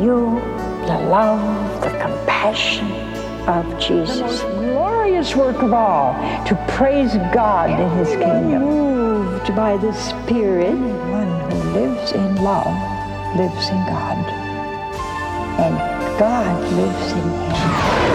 you the love, the compassion of Jesus. The most glorious work of all, to praise God in His kingdom. Moved by the Spirit, one who lives in love lives in God, and God lives in him.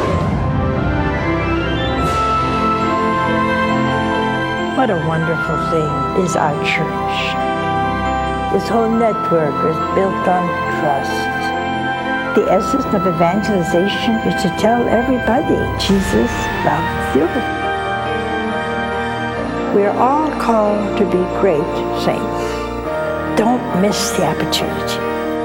What a wonderful thing is our church. This whole network is built on trust. The essence of evangelization is to tell everybody Jesus loves you. We're all called to be great saints. Don't miss the opportunity.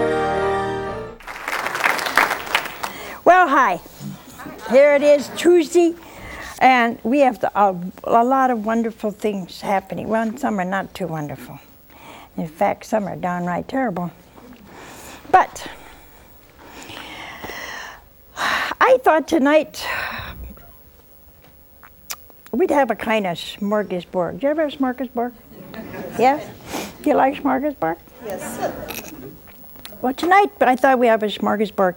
Well, hi. Here it is, Tuesday, and we have a lot of wonderful things happening. Well, some are not too wonderful. In fact, some are downright terrible. But I thought tonight we'd have a kind of smorgasbord. Do you ever have smorgasbord? Yeah? Do you like smorgasbord? Yes. Well, tonight I thought we'd have a smorgasbord.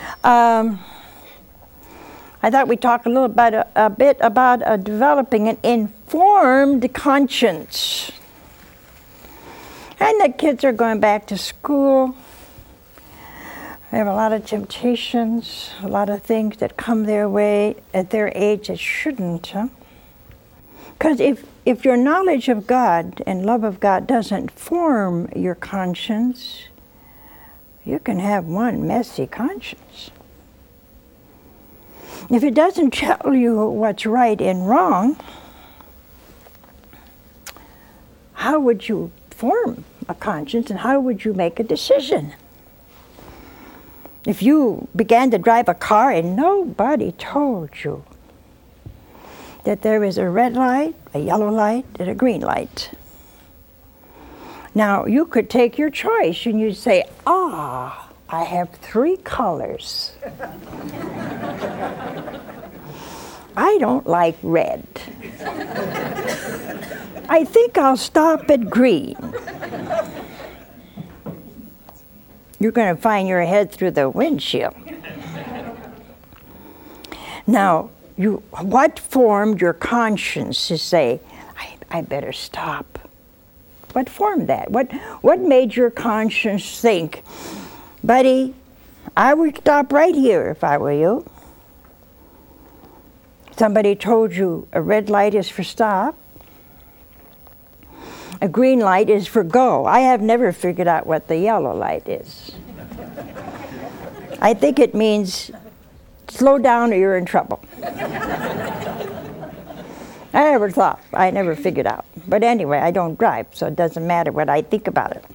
I thought we'd talk a bit about developing an informed conscience. And the kids are going back to school. They have a lot of temptations, a lot of things that come their way at their age that shouldn't. Because if your knowledge of God and love of God doesn't form your conscience, you can have one messy conscience. If it doesn't tell you what's right and wrong, how would you form a conscience and how would you make a decision? If you began to drive a car and nobody told you that there is a red light, a yellow light, and a green light. Now, you could take your choice and you'd say, I have 3 colors. I don't like red. I think I'll stop at green. You're going to find your head through the windshield. Now, what formed your conscience to say, I better stop? What formed that? What made your conscience think, buddy, I would stop right here if I were you? Somebody told you a red light is for stop. A green light is for go. I have never figured out what the yellow light is. I think it means slow down or you're in trouble. I never figured out. But anyway, I don't drive, so it doesn't matter what I think about it.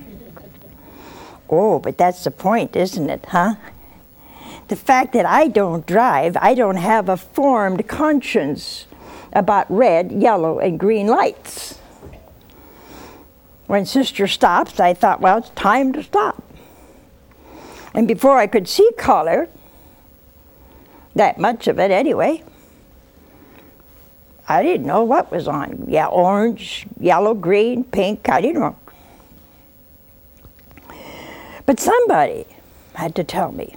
Oh, but that's the point, isn't it, huh? The fact that I don't drive, I don't have a formed conscience about red, yellow, and green lights. When Sister stops, I thought, well, it's time to stop. And before I could see color, that much of it anyway, I didn't know what was on. Yeah, orange, yellow, green, pink, I didn't know. But somebody had to tell me.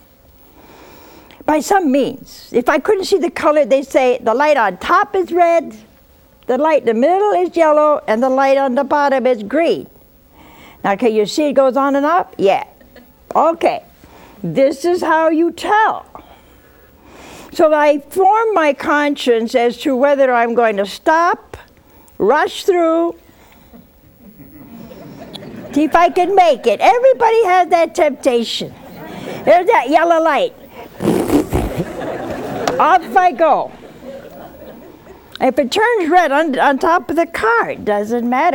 By some means. If I couldn't see the color, they say the light on top is red, the light in the middle is yellow, and the light on the bottom is green. Now, can you see it goes on and up? Yeah. Okay. This is how you tell. So I form my conscience as to whether I'm going to stop, rush through, see if I can make it. Everybody has that temptation. There's that yellow light. Off I go. If it turns red on top of the car, it doesn't matter.